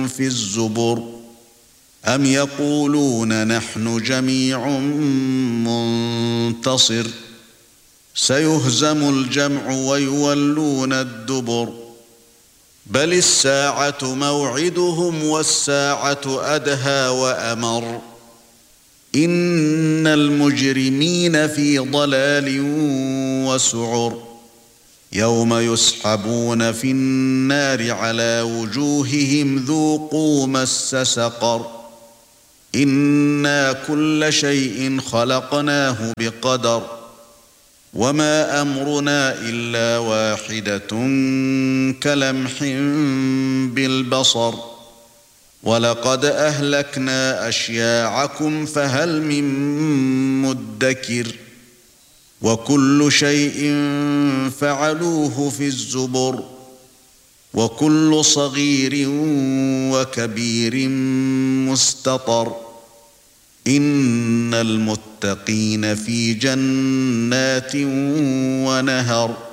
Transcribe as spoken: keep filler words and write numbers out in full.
في الزبر أم يقولون نحن جميع منتصر سيهزم الجمع ويولون الدبر بل الساعة موعدهم والساعة أدهى وأمر إن المجرمين في ضلال وسعر يوم يسحبون في النار على وجوههم ذوقوا مس سقر إنا كل شيء خلقناه بقدر وما أمرنا إلا واحدة كلمح بالبصر ولقد أهلكنا أشياعكم فهل من مدكر وكل شيء فعلوه في الزبر وكل صغير وكبير مستطر إن المتقين في جنات ونهر